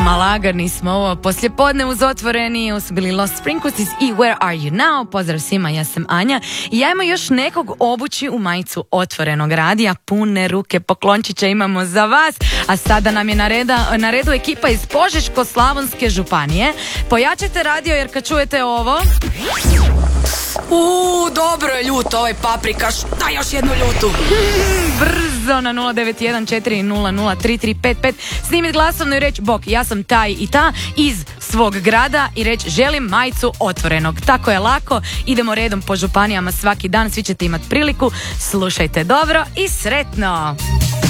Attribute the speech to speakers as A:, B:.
A: Malagani smo ovo poslijepodne uz Otvoreni, su bili Lost Frequencies i Where Are You Now. Pozdrav svima, ja sam Anja i ajmo još nekog obući u majicu Otvorenog radija. Pune ruke poklončića imamo za vas, a sada nam je na redu ekipa iz Požeško-slavonske županije. Pojačajte radio jer kad čujete ovo...
B: dobro je ljuto ovaj paprikaš, daj još jednu ljutu.
A: Brzo na 09140033355 snimit glasovno i reći bok, ja sam taj i ta iz svog grada i reći želim majicu Otvorenog. Tako je lako, idemo redom po županijama svaki dan, svi ćete imati priliku. Slušajte dobro i sretno!